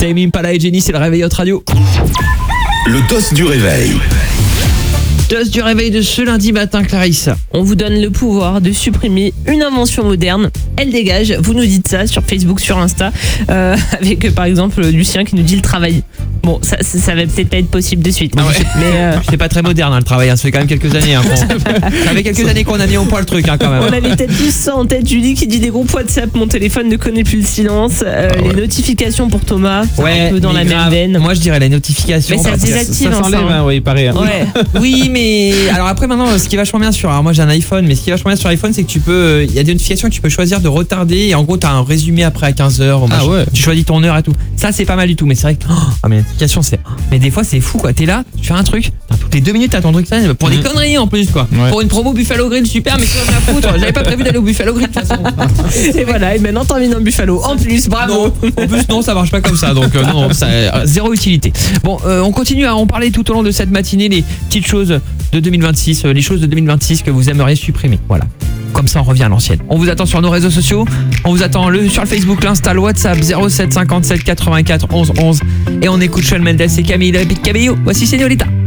Tame Impala et Jenny, c'est le réveil Hot Radio. Le dos du réveil. Dos du réveil de ce lundi matin, Clarisse. On vous donne le pouvoir de supprimer une invention moderne. Elle dégage. Vous nous dites ça sur Facebook, sur Insta, avec par exemple Lucien qui nous dit le travail. Bon, ça va peut-être pas être possible de suite. Ah ouais. Mais C'est pas très moderne le travail, ça fait quand même quelques années. Ça fait quelques années qu'on a mis au point le truc quand même. on avait peut-être tous ça en tête. Julie qui dit des groupes WhatsApp, mon téléphone ne connaît plus le silence. Les notifications pour Thomas, c'est un peu dans la même veine. Moi je dirais les notifications. Mais ça parce que désactive. Ça s'enlève, hein. oui, il paraît. Ouais. Oui, mais alors après maintenant, ce qui est vachement bien sur, alors moi j'ai un iPhone, mais ce qui est vachement bien sur l'iPhone, c'est que tu peux, il y a des notifications que tu peux choisir de retarder et en gros t'as un résumé après à 15h. Ah ouais. Tu choisis ton heure et tout. Ça c'est pas mal du tout, mais c'est vrai que mais les notifications c'est, mais des fois c'est fou quoi. T'es là, tu fais un truc, toutes les 2 minutes t'as ton truc ça, pour des conneries en plus quoi. Ouais. Pour une promo Buffalo Grill super, mais c'est rien à foutre. J'avais pas prévu d'aller au Buffalo Grill de toute façon. Et voilà. Et maintenant t'as envie d'un buffalo. En plus, bravo. Non, en plus non, ça marche pas comme ça, donc non, ça, zéro utilité. Bon, on continue à en parler tout au long de cette matinée, les petites choses de 2026, les choses de 2026 que vous aimeriez supprimer. Voilà. Comme ça, on revient à l'ancienne. On vous attend sur nos réseaux sociaux. On vous attend sur le Facebook, l'Insta, le WhatsApp 07 57 84 11 11. Et on écoute Shawn Mendes et Camille Cabello. Voici Señorita.